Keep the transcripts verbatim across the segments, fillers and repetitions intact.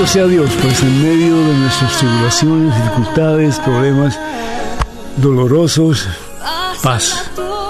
Bendito sea Dios, pues en medio de nuestras tribulaciones, dificultades, problemas dolorosos, paz.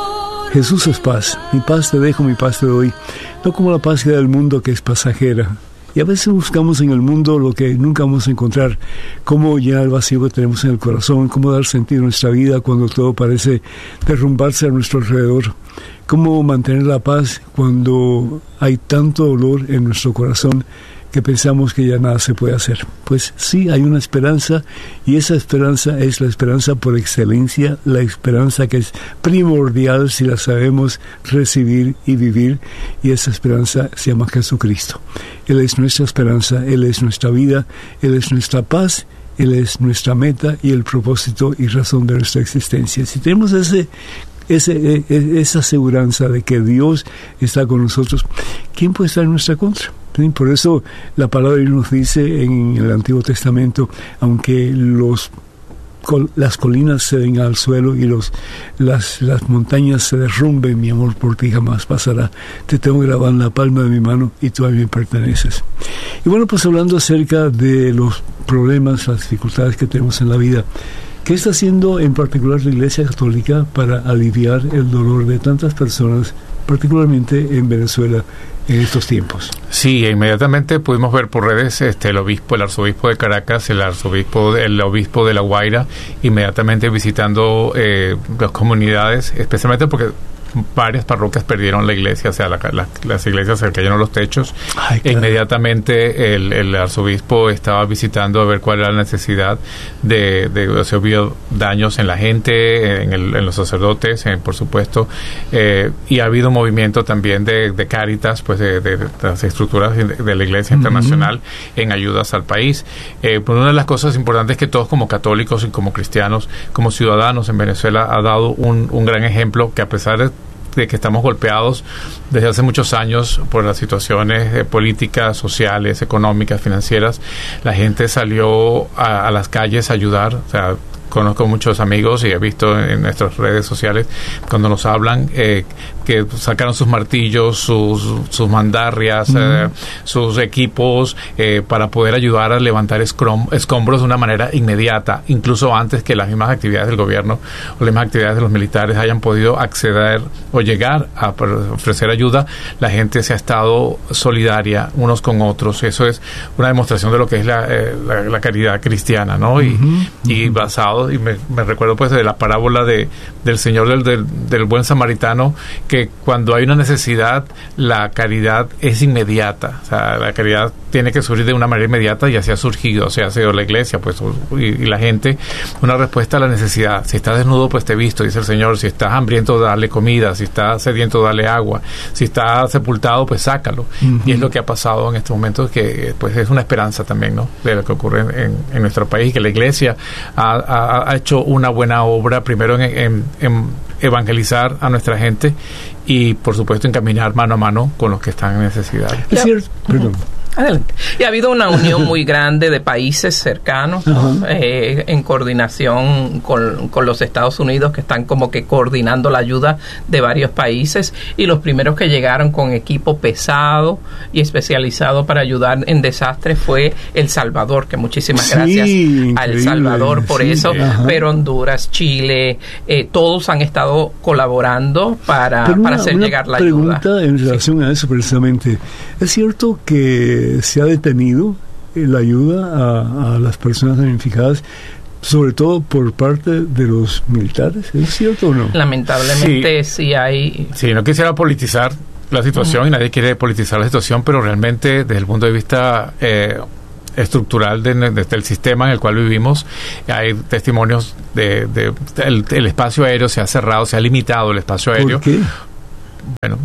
Jesús es paz. Mi paz te dejo, mi paz te doy. No como la paz que da el mundo, que es pasajera. Y a veces buscamos en el mundo lo que nunca vamos a encontrar. Cómo llenar el vacío que tenemos en el corazón, cómo dar sentido a nuestra vida cuando todo parece derrumbarse a nuestro alrededor. Cómo mantener la paz cuando hay tanto dolor en nuestro corazón que pensamos que ya nada se puede hacer. Pues sí, hay una esperanza, y esa esperanza es la esperanza por excelencia, la esperanza que es primordial si la sabemos recibir y vivir, y esa esperanza se llama Jesucristo. Él es nuestra esperanza, Él es nuestra vida, Él es nuestra paz, Él es nuestra meta y el propósito y razón de nuestra existencia. Si tenemos ese Ese, esa aseguranza de que Dios está con nosotros, ¿quién puede estar en nuestra contra? ¿Sí? Por eso la palabra nos dice en el Antiguo Testamento, aunque los col, las colinas se den al suelo y los las, las montañas se derrumben, mi amor por ti jamás pasará. Te tengo grabado en la palma de mi mano y tú a mí me perteneces. Y bueno, pues hablando acerca de los problemas, las dificultades que tenemos en la vida, ¿qué está haciendo en particular la Iglesia Católica para aliviar el dolor de tantas personas, particularmente en Venezuela, en estos tiempos? Sí, inmediatamente pudimos ver por redes este, el obispo, el arzobispo de Caracas, el arzobispo, el obispo de La Guaira, inmediatamente visitando eh, las comunidades, especialmente porque varias parroquias perdieron la iglesia, o sea, la, la, las iglesias se cayeron los techos. Ay, claro. E inmediatamente el, el arzobispo estaba visitando a ver cuál era la necesidad de, de si había daños en la gente, en, el, en los sacerdotes, en, por supuesto, eh, y ha habido un movimiento también de, de Cáritas, pues de, de, de las estructuras de, de la Iglesia uh-huh. Internacional en ayudas al país. Eh, pues una de las cosas importantes es que todos como católicos y como cristianos, como ciudadanos en Venezuela, ha dado un, un gran ejemplo que, a pesar de de que estamos golpeados desde hace muchos años por las situaciones eh, políticas, sociales, económicas, financieras, la gente salió a, a las calles a ayudar. O sea, conozco muchos amigos y he visto en nuestras redes sociales cuando nos hablan eh, que sacaron sus martillos, sus, sus mandarrias, mm. eh, sus equipos eh, para poder ayudar a levantar escrom- escombros de una manera inmediata, incluso antes que las mismas actividades del gobierno o las mismas actividades de los militares hayan podido acceder o llegar a ofrecer ayuda. La gente se ha estado solidaria unos con otros. Eso es una demostración de lo que es la, eh, la, la caridad cristiana, ¿no? Y, mm-hmm. y basado, y me, me recuerdo pues de la parábola de del Señor del, del, del buen samaritano, que cuando hay una necesidad, la caridad es inmediata. O sea, la caridad tiene que surgir de una manera inmediata, y así ha surgido. O sea, ha sido la iglesia, pues, y, y la gente, una respuesta a la necesidad. Si estás desnudo, pues te visto, dice el Señor. Si estás hambriento, dale comida. Si estás sediento, dale agua. Si estás sepultado, pues sácalo. Uh-huh. Y es lo que ha pasado en estos momentos, que pues es una esperanza también, ¿no?, de lo que ocurre en, en nuestro país, que la iglesia ha, ha, ha hecho una buena obra, primero en, en, en evangelizar a nuestra gente y, por supuesto, en caminar mano a mano con los que están en necesidad. Es cierto, perdón. Adelante. Y ha habido una unión muy grande de países cercanos, ¿no? eh, en coordinación con, con los Estados Unidos, que están como que coordinando la ayuda de varios países, y los primeros que llegaron con equipo pesado y especializado para ayudar en desastres fue El Salvador, que muchísimas gracias sí, a El Salvador por sí, eso, ajá. Pero Honduras, Chile, eh, todos han estado colaborando para, una, para hacer llegar la ayuda. Una pregunta en relación sí. a eso precisamente. ¿Es cierto que se ha detenido la ayuda a, a las personas damnificadas, sobre todo por parte de los militares? ¿Es cierto o no? Lamentablemente sí, sí hay... Sí, no quisiera politizar la situación uh-huh. y nadie quiere politizar la situación, pero realmente desde el punto de vista eh, estructural de, de, del sistema en el cual vivimos, hay testimonios de, de, de el, el espacio aéreo se ha cerrado, se ha limitado el espacio aéreo. ¿Por qué? Bueno,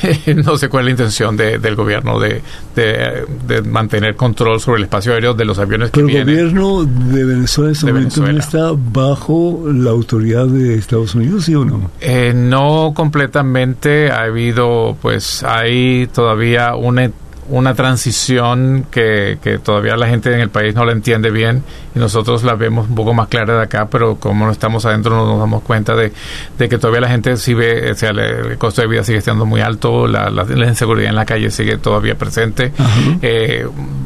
no sé cuál es la intención de, del gobierno de, de, de mantener control sobre el espacio aéreo de los aviones que Pero vienen. ¿El gobierno de Venezuela en este momento no está bajo la autoridad de Estados Unidos, sí o no? Eh, no completamente. Ha habido, pues, hay todavía una una transición que, que todavía la gente en el país no la entiende bien, y nosotros la vemos un poco más clara de acá, pero como no estamos adentro no nos damos cuenta de, de que todavía la gente sí ve, o sea, el costo de vida sigue estando muy alto, la, la, la inseguridad en la calle sigue todavía presente. Uh-huh. eh,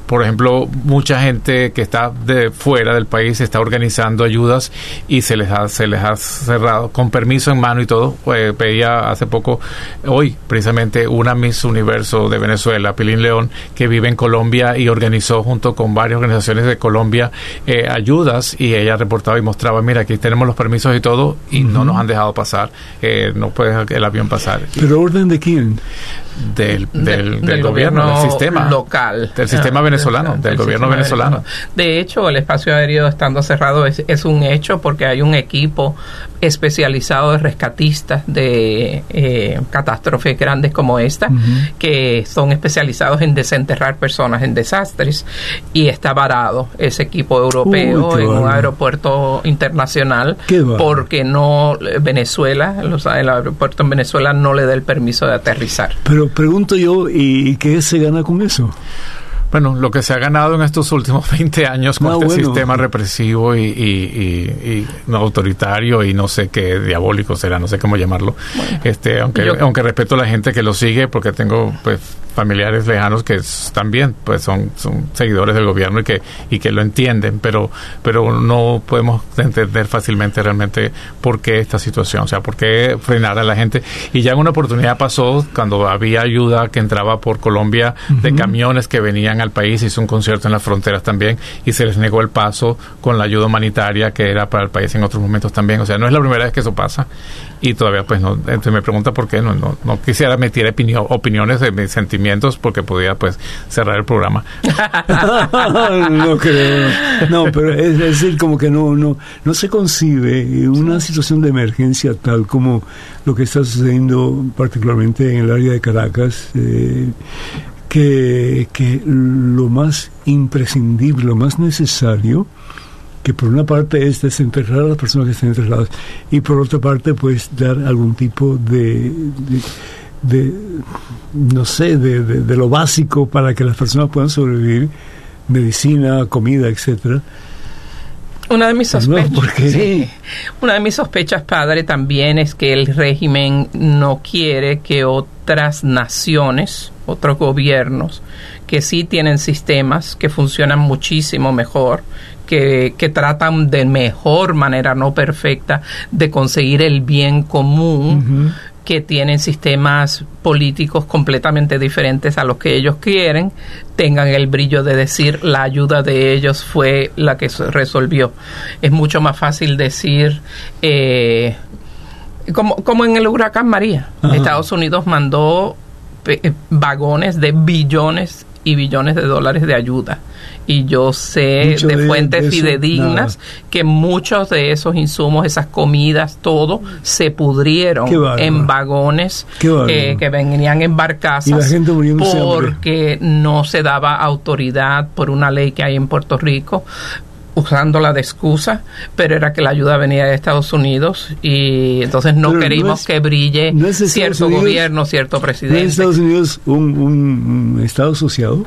por ejemplo, mucha gente que está de fuera del país está organizando ayudas y se les ha, se les ha cerrado con permiso en mano y todo. Pues, veía hace poco, hoy precisamente, una Miss Universo de Venezuela, Pilín León, que vive en Colombia y organizó junto con varias organizaciones de Colombia eh, ayudas, y ella reportaba y mostraba, mira, aquí tenemos los permisos y todo, y uh-huh. no nos han dejado pasar, eh, no puede dejar el avión pasar. ¿Pero orden de quién? Del, del, del, del, del gobierno, gobierno, del sistema local. Del sistema ah, venezolano, del, del gobierno venezolano. venezolano. De hecho, el espacio aéreo estando cerrado es, es un hecho, porque hay un equipo especializado de rescatistas de eh, catástrofes grandes como esta, uh-huh. que son especializados en desenterrar personas en desastres, y está varado ese equipo europeo Uy, en un aeropuerto internacional porque no Venezuela, los, el aeropuerto en Venezuela no le da el permiso de aterrizar. Pero pregunto yo, ¿y qué se gana con eso? Bueno, lo que se ha ganado en estos últimos veinte años con ah, este bueno. sistema represivo y, y, y, y no autoritario y no sé qué, diabólico será, no sé cómo llamarlo. Bueno, este, aunque yo, aunque respeto a la gente que lo sigue, porque tengo pues familiares lejanos que también pues son, son seguidores del gobierno y que y que lo entienden, pero pero no podemos entender fácilmente realmente por qué esta situación, o sea, por qué frenar a la gente. Y ya en una oportunidad pasó cuando había ayuda que entraba por Colombia uh-huh. de camiones que venían al país, hizo un concierto en las fronteras también y se les negó el paso con la ayuda humanitaria que era para el país en otros momentos también. O sea, no es la primera vez que eso pasa y todavía pues no. Entonces me pregunta por qué no no, no quisiera meter opinión, opiniones de mis sentimientos porque podía pues cerrar el programa. No creo. No, pero es, es decir, como que no no no se concibe una situación de emergencia tal como lo que está sucediendo particularmente en el área de Caracas, eh, que, que lo más imprescindible, lo más necesario, que por una parte es desenterrar a las personas que están enterradas y por otra parte pues dar algún tipo de, de de no sé, de, de, de lo básico para que las personas puedan sobrevivir, medicina, comida, etcétera. Una de mis sospechas, no, ¿por qué? Sí, una de mis sospechas, padre, también es que el régimen no quiere que otras naciones, otros gobiernos, que sí tienen sistemas que funcionan muchísimo mejor, que, que tratan de mejor manera, no perfecta, de conseguir el bien común, uh-huh. que tienen sistemas políticos completamente diferentes a los que ellos quieren, tengan el brillo de decir la ayuda de ellos fue la que resolvió. Es mucho más fácil decir, eh, como, como en el huracán María, Ajá. Estados Unidos mandó pe- vagones de billones y billones de dólares de ayuda. Y yo sé Mucho de, de fuentes de eso, fidedignas nada. que muchos de esos insumos, esas comidas, todo, se pudrieron en vagones eh, que venían en barcazas porque no se daba autoridad por una ley que hay en Puerto Rico, usándola de excusa, pero era que la ayuda venía de Estados Unidos y entonces no pero queríamos no es, que brille no es cierto Unidos, gobierno, cierto presidente. ¿No es Estados Unidos un, un, un estado asociado?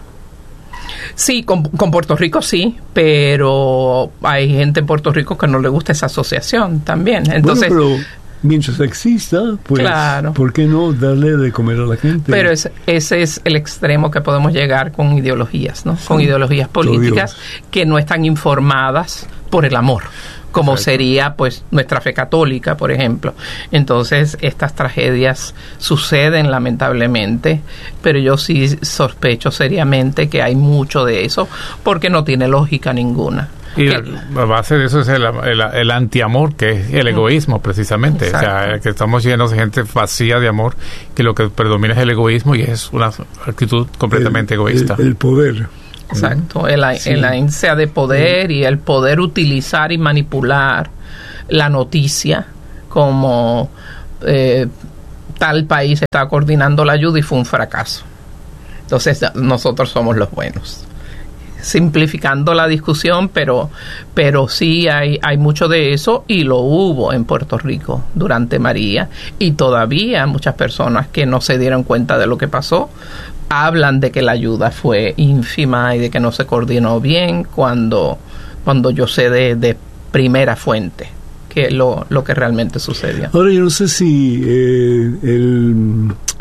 Sí, con, con Puerto Rico sí, pero hay gente en Puerto Rico que no le gusta esa asociación también. Entonces, bueno, pero mientras exista, pues, claro. ¿por qué no darle de comer a la gente? Pero es, ese es el extremo que podemos llegar con ideologías, ¿no? Sí. Con ideologías políticas que no están informadas por el amor, como Exacto. sería pues nuestra fe católica, por ejemplo. Entonces estas tragedias suceden lamentablemente, pero yo sí sospecho seriamente que hay mucho de eso porque no tiene lógica ninguna. Y la, la base de eso es el, el, el antiamor, que es el egoísmo precisamente. Exacto. O sea, que estamos llenos de gente vacía de amor, que lo que predomina es el egoísmo y es una actitud completamente el, egoísta. El, el poder. Exacto, el, sí. el ansia de poder y el poder utilizar y manipular la noticia como eh, tal país está coordinando la ayuda y fue un fracaso. Entonces nosotros somos los buenos. Simplificando la discusión, pero pero sí hay hay mucho de eso y lo hubo en Puerto Rico durante María y todavía muchas personas que no se dieron cuenta de lo que pasó hablan de que la ayuda fue ínfima y de que no se coordinó bien cuando cuando yo sé de, de primera fuente que lo, lo que realmente sucedió. Ahora yo no sé si eh, el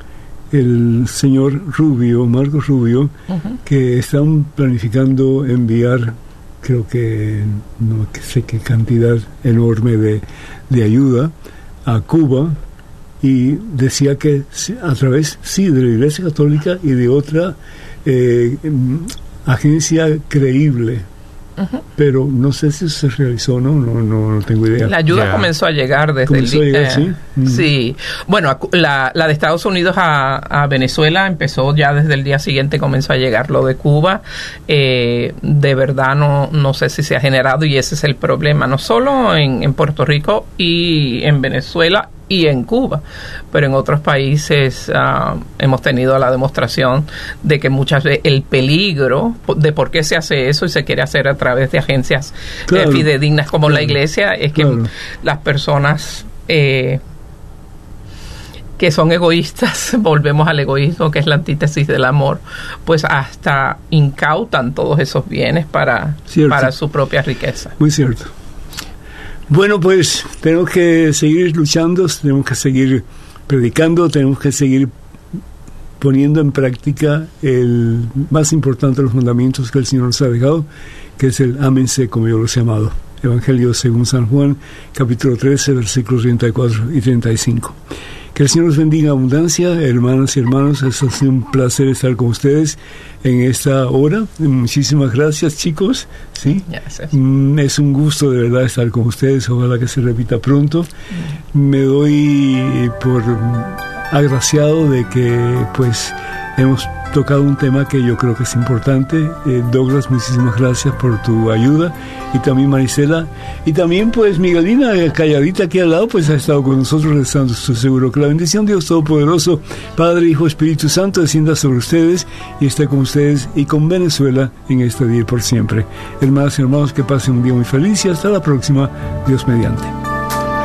el señor Rubio, Marcos Rubio, uh-huh. que están planificando enviar, creo que no sé qué cantidad enorme de, de ayuda a Cuba, y decía que a través, sí, de la Iglesia Católica y de otra eh, agencia creíble. Uh-huh. Pero no sé si se realizó o no, no, no, no tengo idea. La ayuda yeah. comenzó a llegar desde comenzó el a llegar, eh, ¿sí? Mm. sí. Bueno, la, la de Estados Unidos a, a Venezuela empezó ya desde el día siguiente, comenzó a llegar. Lo de Cuba, eh, de verdad no, no sé si se ha generado, y ese es el problema, no solo en, en Puerto Rico y en Venezuela y en Cuba, pero en otros países uh, hemos tenido la demostración de que muchas veces el peligro de por qué se hace eso y se quiere hacer a través de agencias claro, eh, fidedignas como claro, la Iglesia es que claro. las personas eh, que son egoístas, volvemos al egoísmo, que es la antítesis del amor, pues hasta incautan todos esos bienes para, para su propia riqueza. Muy cierto. Bueno, pues tenemos que seguir luchando, tenemos que seguir predicando, tenemos que seguir poniendo en práctica el más importante de los mandamientos que el Señor nos ha dejado, que es el ámense como yo los he llamado. Evangelio según San Juan, capítulo trece, versículos treinta y cuatro y treinta y cinco. Que el Señor los bendiga en abundancia, hermanas y hermanos. Es un placer estar con ustedes en esta hora. Muchísimas gracias, chicos. ¿Sí? Gracias. Es un gusto de verdad estar con ustedes. Ojalá que se repita pronto. Me doy por agraciado de que pues hemos tocado un tema que yo creo que es importante. eh, Douglas, muchísimas gracias por tu ayuda, y también Marisela, y también pues Miguelina, calladita aquí al lado, pues ha estado con nosotros rezando. Estoy seguro que la bendición de Dios Todopoderoso, Padre, Hijo, Espíritu Santo, descienda sobre ustedes y esté con ustedes y con Venezuela en este día y por siempre. Hermanas y hermanos, que pasen un día muy feliz y hasta la próxima, Dios mediante.